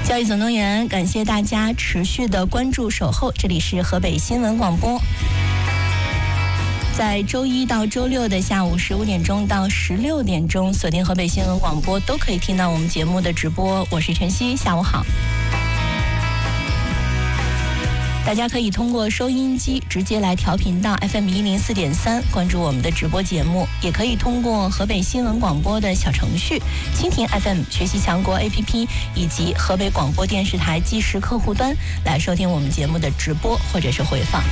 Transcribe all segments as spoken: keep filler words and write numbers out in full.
教育总动员，感谢大家持续的关注守候，这里是河北新闻广播。在周一到周六的下午十五点钟到十六点钟，锁定河北新闻广播都可以听到我们节目的直播。我是晨曦，下午好。大家可以通过收音机直接来调频到 F M 一零四点三，关注我们的直播节目，也可以通过河北新闻广播的小程序、蜻蜓 F M 学习强国 A P P 以及河北广播电视台即时客户端来收听我们节目的直播或者是回放。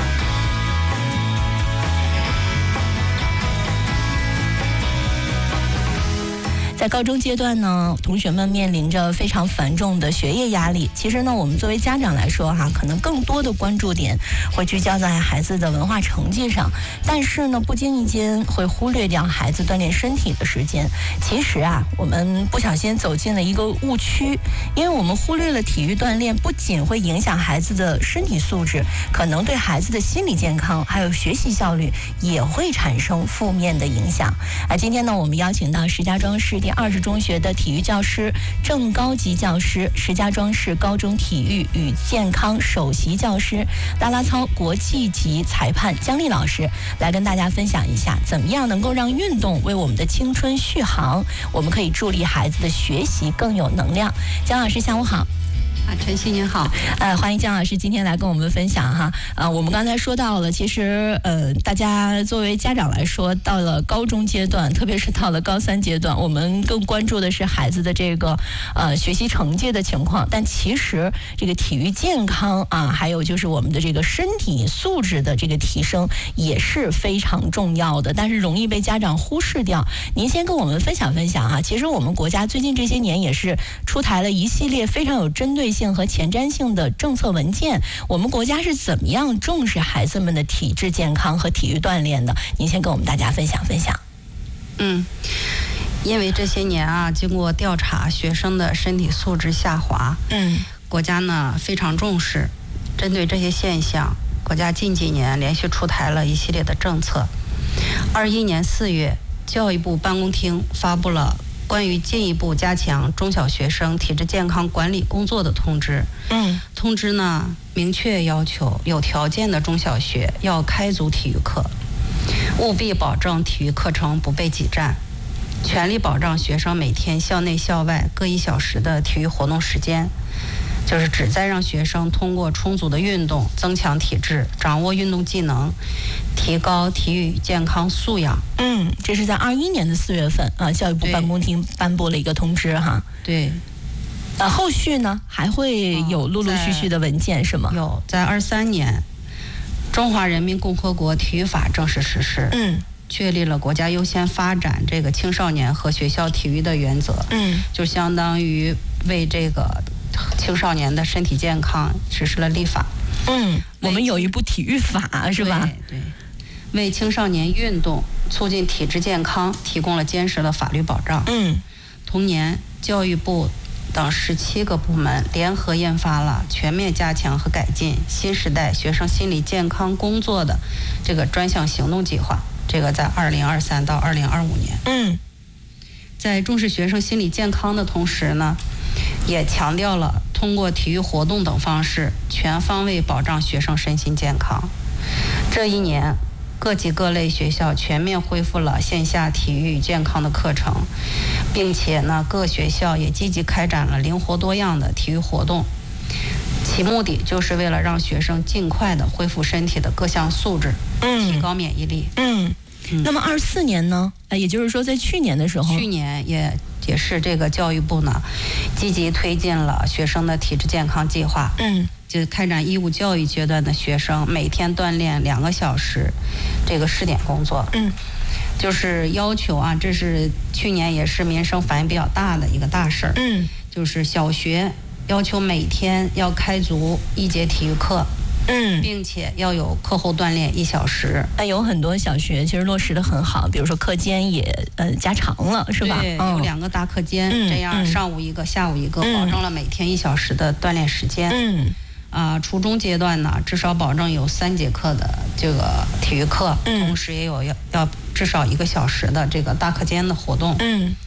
在高中阶段呢，同学们面临着非常繁重的学业压力。其实呢，我们作为家长来说哈，可能更多的关注点会聚焦在孩子的文化成绩上，但是呢，不经意间会忽略掉孩子锻炼身体的时间。其实啊，我们不小心走进了一个误区，因为我们忽略了体育锻炼不仅会影响孩子的身体素质，可能对孩子的心理健康还有学习效率也会产生负面的影响。啊，今天呢，我们邀请到石家庄市第二十中学的体育教师、正高级教师、石家庄市高中体育与健康首席教师、啦啦操国际级裁判姜丽老师，来跟大家分享一下，怎么样能够让运动为我们的青春续航，我们可以助力孩子的学习更有能量。姜老师，下午好。 啊，晨曦您好， 呃，欢迎姜老师今天来跟我们分享哈。呃，我们刚才说到了，其实呃，大家作为家长来说，到了高中阶段，特别是到了高三阶段，我们更关注的是孩子的这个呃学习成绩的情况。但其实这个体育健康啊，还有就是我们的这个身体素质的这个提升也是非常重要的，但是容易被家长忽视掉。您先跟我们分享分享哈。其实我们国家最近这些年也是出台了一系列非常有针对性和前瞻性的政策文件，我们国家是怎么样重视孩子们的体质健康和体育锻炼的？您先跟我们大家分享分享。 嗯，因为这些年啊，经过调查，学生的身体素质下滑，嗯，国家呢非常重视。针对这些现象，国家近几年连续出台了一系列的政策。二一年四月，教育部办公厅发布了关于进一步加强中小学生体质健康管理工作的通知。嗯，通知呢明确要求有条件的中小学要开足体育课，务必保证体育课程不被挤占，全力保障学生每天校内校外各一小时的体育活动时间，就是旨在让学生通过充足的运动增强体质，掌握运动技能，提高体育健康素养。 嗯，这是在二一年的四月份啊，教育部办公厅颁布了一个通知哈。 对。 呃，后续呢还会有陆陆续续的文件、哦、是吗？ 有，在二三年，中华人民共和国体育法正式实施。嗯。确立了国家优先发展这个青少年和学校体育的原则。嗯。就相当于为这个青少年的身体健康实施了立法。 嗯，我们有一部体育法是吧？ 对对，为青少年运动、促进体质健康提供了坚实的法律保障。嗯，同年，教育部等十七个部门联合印发了全面加强和改进新时代学生心理健康工作的这个专项行动计划。这个在二零二三到二零二五年。嗯，在重视学生心理健康的同时呢，也强调了通过体育活动等方式全方位保障学生身心健康。这一年，各级各类学校全面恢复了线下体育健康的课程，并且呢，各学校也积极开展了灵活多样的体育活动，其目的就是为了让学生尽快的恢复身体的各项素质，嗯，提高免疫力。 嗯，嗯那么二四年呢？呃，也就是说在去年的时候， 去年也也是这个教育部呢，积极推进了学生的体质健康计划。嗯。就开展义务教育阶段的学生每天锻炼两个小时，这个试点工作。嗯，就是要求啊，这是去年也是民生反应比较大的一个大事儿。嗯，就是小学要求每天要开足一节体育课。嗯，并且要有课后锻炼一小时。 那有很多小学其实落实的很好，比如说课间也呃加长了，是吧？ 对，有两个大课间，嗯、这样上午一个，下午一个，嗯、保证了每天一小时的锻炼时间。嗯。啊、呃，初中阶段呢，至少保证有三节课的这个体育课，嗯、同时也有要要至少一个小时的这个大课间的活动。嗯。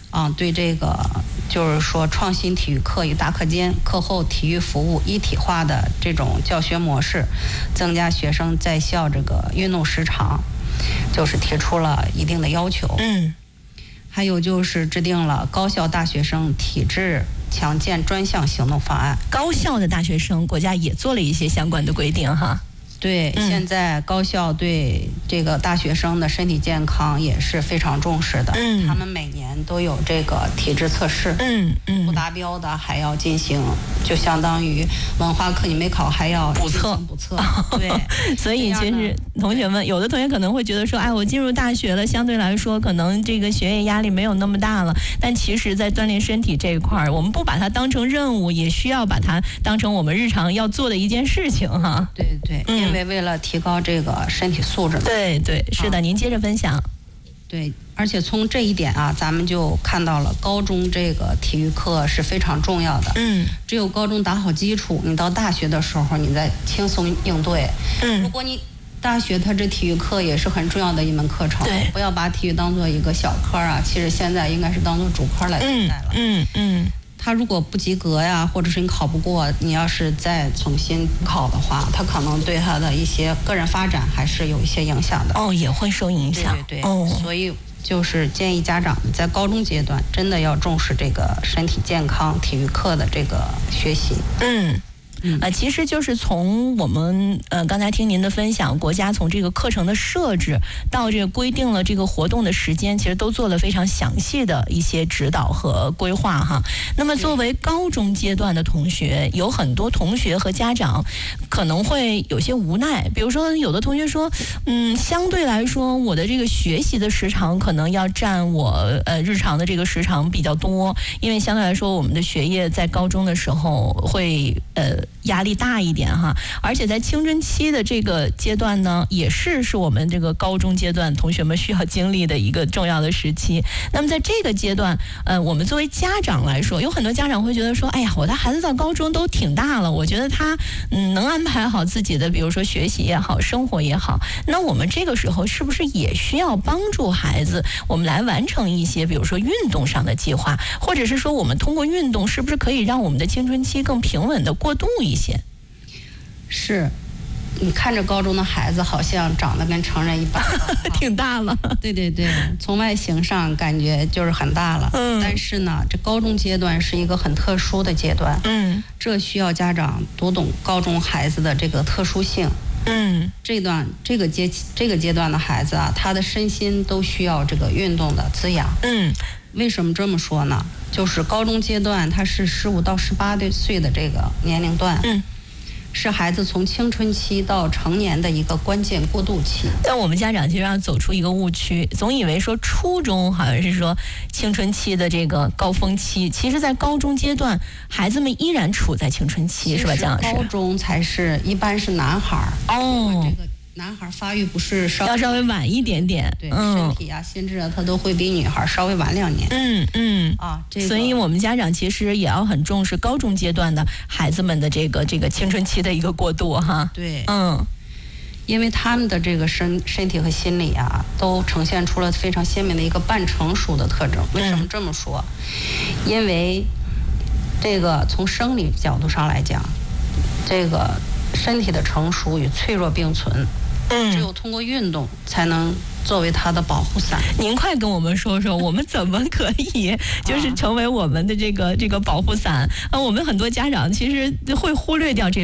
啊，对这个就是说创新体育课与大课间、课后体育服务一体化的这种教学模式，增加学生在校这个运动时长，就是提出了一定的要求。 嗯， 还有就是制定了高校大学生体质强健专项行动方案。 高校的大学生，国家也做了一些相关的规定哈。 对，嗯、现在高校对这个大学生的身体健康也是非常重视的。嗯，他们每年都有这个体质测试。 嗯嗯， 不达标的还要进行，就相当于文化课你没考还要补测补测。对， 所以其实同学们，有的同学可能会觉得说，哎，我进入大学了，相对来说可能这个学业压力没有那么大了。但其实，在锻炼身体这一块儿，我们不把它当成任务，也需要把它当成我们日常要做的一件事情哈。 对对，嗯。因为为了提高这个身体素质。 对对，是的，啊、您接着分享。 对，而且从这一点啊，咱们就看到了高中这个体育课是非常重要的。 嗯， 只有高中打好基础，你到大学的时候，你再轻松应对。 嗯， 如果你大学它这体育课也是很重要的一门课程， 对， 不要把体育当做一个小科啊，其实现在应该是当做主科来对待了。 嗯嗯。嗯他如果不及格呀，或者是你考不过，你要是再重新考的话，他可能对他的一些个人发展还是有一些影响的。 哦，也会受影响。 对对对。 哦， 所以就是建议家长在高中阶段真的要重视这个身体健康体育课的这个学习。 嗯。嗯、呃，其实就是从我们呃刚才听您的分享，国家从这个课程的设置到这个规定了这个活动的时间，其实都做了非常详细的一些指导和规划哈。那么作为高中阶段的同学，有很多同学和家长可能会有些无奈，比如说有的同学说，嗯，相对来说我的这个学习的时长可能要占我呃日常的这个时长比较多，因为相对来说我们的学业在高中的时候会呃。压力大一点哈，而且在青春期的这个阶段呢，也是是我们这个高中阶段同学们需要经历的一个重要的时期。那么在这个阶段，呃，我们作为家长来说，有很多家长会觉得说，哎呀，我的孩子到高中都挺大了，我觉得他嗯能安排好自己的，比如说学习也好，生活也好。那我们这个时候是不是也需要帮助孩子，我们来完成一些，比如说运动上的计划，或者是说我们通过运动，是不是可以让我们的青春期更平稳的过渡一些？ 是，你看着高中的孩子好像长得跟成人一般， 挺大了。 对对对，从外形上感觉就是很大了。嗯。但是呢，这高中阶段是一个很特殊的阶段。 嗯。 这需要家长读懂高中孩子的这个特殊性。 嗯。 这段这个阶这个阶段的孩子啊，他的身心都需要这个运动的滋养。 嗯。 为什么这么说呢？就是高中阶段，他是十五到十八岁的这个年龄段。 嗯。 是孩子从青春期到成年的一个关键过渡期。 但我们家长其实要走出一个误区，总以为说初中好像是说青春期的这个高峰期，其实在高中阶段，孩子们依然处在青春期，是吧，姜老师？ 高中才是一般是男孩儿哦。 这个男孩发育不是稍要稍微晚一点点， 对，嗯、身体啊、心智啊，他都会比女孩稍微晚两年。 嗯嗯啊，这个， 所以我们家长其实也要很重视高中阶段的孩子们的这个这个青春期的一个过渡哈。 对， 嗯， 因为他们的这个身身体和心理啊，都呈现出了非常鲜明的一个半成熟的特征。为什么这么说？嗯、因为这个从生理角度上来讲，这个身体的成熟与脆弱并存。 嗯， 只有通过运动才能作为它的保护伞。 您快跟我们说说，我们怎么可以就是成为我们的这个这个保护伞？啊，我们很多家长其实会忽略掉这